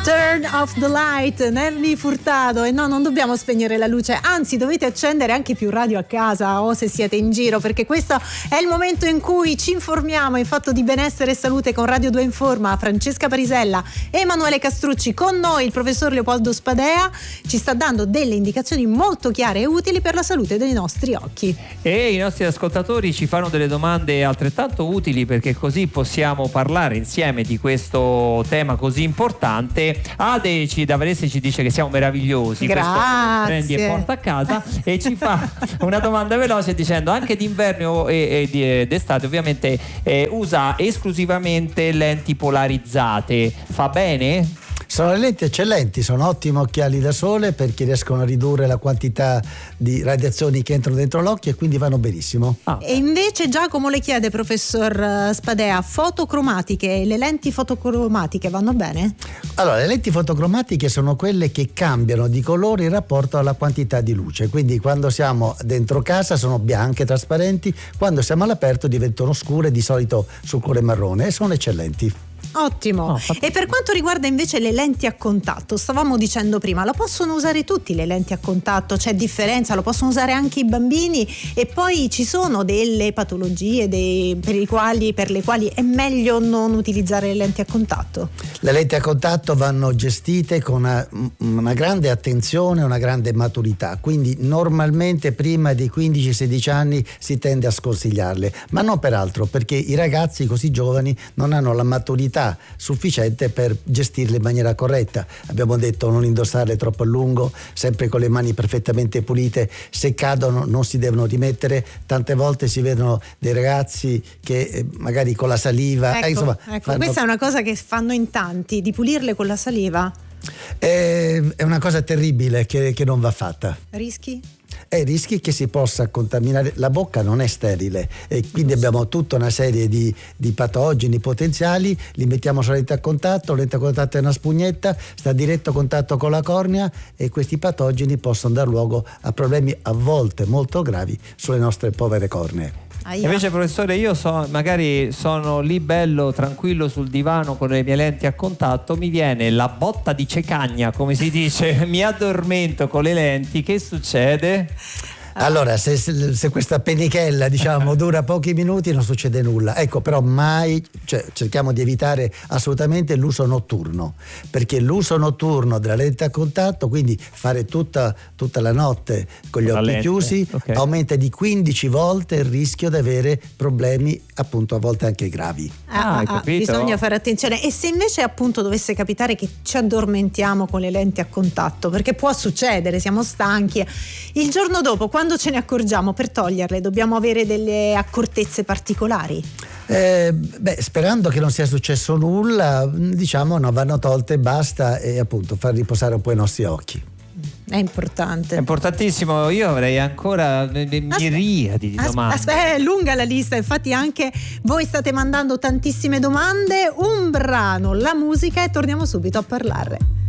Turn off the light, Nelly Furtado. E no, non dobbiamo spegnere la luce, anzi dovete accendere anche più radio a casa o se siete in giro, perché questo è il momento in cui ci informiamo in fatto di benessere e salute con Radio 2 Informa. Francesca Parisella, Emanuele Castrucci, con noi il professor Leopoldo Spadea ci sta dando delle indicazioni molto chiare e utili per la salute dei nostri occhi. E i nostri ascoltatori ci fanno delle domande altrettanto utili, perché così possiamo parlare insieme di questo tema così importante. Ade da Varese ci dice che siamo meravigliosi. Grazie. Prendi e porta a casa e ci fa una domanda veloce dicendo: anche d'inverno e d'estate ovviamente usa esclusivamente lenti polarizzate, fa bene? Sono le lenti eccellenti, sono ottimi occhiali da sole perché riescono a ridurre la quantità di radiazioni che entrano dentro l'occhio e quindi vanno benissimo. E invece Giacomo le chiede, professor Spadea, fotocromatiche, le lenti fotocromatiche vanno bene? Allora, le lenti fotocromatiche sono quelle che cambiano di colore in rapporto alla quantità di luce, quindi quando siamo dentro casa sono bianche, trasparenti, quando siamo all'aperto diventano scure, di solito sul colore marrone, e sono eccellenti. Ottimo. E per quanto riguarda invece le lenti a contatto, stavamo dicendo prima, lo possono usare tutti le lenti a contatto? C'è differenza? Lo possono usare anche i bambini? E poi ci sono delle patologie per le quali è meglio non utilizzare le lenti a contatto? Le lenti a contatto vanno gestite con una grande attenzione, una grande maturità, quindi normalmente prima di 15-16 anni si tende a sconsigliarle, ma non per altro, perché i ragazzi così giovani non hanno la maturità sufficiente per gestirle in maniera corretta. Abbiamo detto non indossarle troppo a lungo, sempre con le mani perfettamente pulite, se cadono non si devono rimettere. Tante volte si vedono dei ragazzi che magari con la saliva questa è una cosa che fanno in tanti, di pulirle con la saliva. È una cosa terribile che non va fatta. Rischi? Rischi che si possa contaminare. La bocca non è sterile e quindi abbiamo tutta una serie di patogeni potenziali. Li mettiamo sulla lente a contatto è una spugnetta, sta a diretto contatto con la cornea e questi patogeni possono dar luogo a problemi a volte molto gravi sulle nostre povere cornee. Invece, professore, io magari sono lì bello tranquillo sul divano con le mie lenti a contatto, mi viene la botta di cecagna, come si dice, mi addormento con le lenti, che succede? Allora, se questa penichella dura pochi minuti non succede nulla. Ecco, però mai, cerchiamo di evitare assolutamente l'uso notturno, perché l'uso notturno della lente a contatto, quindi fare tutta la notte con gli occhi chiusi, aumenta di 15 volte il rischio di avere problemi, appunto a volte anche gravi. Bisogna fare attenzione. E se invece appunto dovesse capitare che ci addormentiamo con le lenti a contatto, perché può succedere, siamo stanchi, il giorno dopo quando ce ne accorgiamo, per toglierle dobbiamo avere delle accortezze particolari? Sperando che non sia successo nulla, vanno tolte e basta, e appunto far riposare un po' i nostri occhi. È importante. È importantissimo. Io avrei ancora miriadi di domande. È lunga la lista, infatti anche voi state mandando tantissime domande. Un brano, la musica, e torniamo subito a parlare.